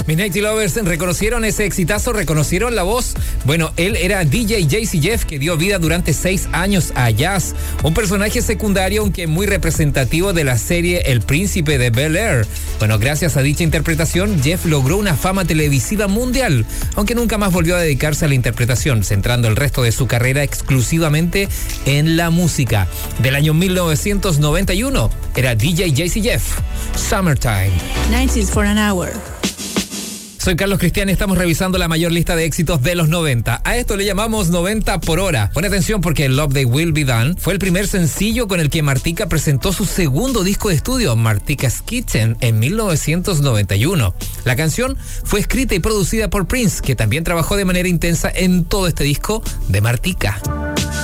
Midnighty Lovers reconocieron ese exitazo, reconocieron la voz. Bueno, él era DJ Jazzy Jeff, que dio vida durante 6 años a Jazz, un personaje secundario aunque muy representativo de la serie El Príncipe de Bel-Air. Bueno, gracias a dicha interpretación, Jeff logró una fama televisiva mundial, aunque nunca más volvió a dedicarse a la interpretación, centrando el resto de su carrera exclusivamente en la música. Del año 1991 era DJ Jazzy Jeff, Summertime. 90s for an hour. Soy Carlos Cristian y estamos revisando la mayor lista de éxitos de los 90. A esto le llamamos 90 por hora. Pon atención porque Love They Will Be Done fue el primer sencillo con el que Martika presentó su segundo disco de estudio, Martika's Kitchen, en 1991. La canción fue escrita y producida por Prince, que también trabajó de manera intensa en todo este disco de Martika.